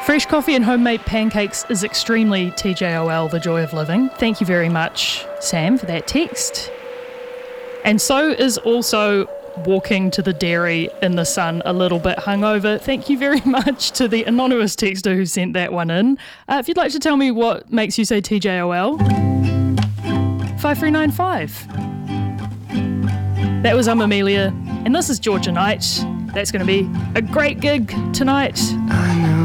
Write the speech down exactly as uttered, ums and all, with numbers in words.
Fresh coffee and homemade pancakes is extremely T J O L, the joy of living. Thank you very much, Sam, for that text. And so is also walking to the dairy in the sun a little bit hungover. Thank you very much to the anonymous texter who sent that one in. Uh, if you'd like to tell me what makes you say T J O L, five three nine five. That was I'm Amelia, and this is Georgia Night. That's going to be a great gig tonight. I know.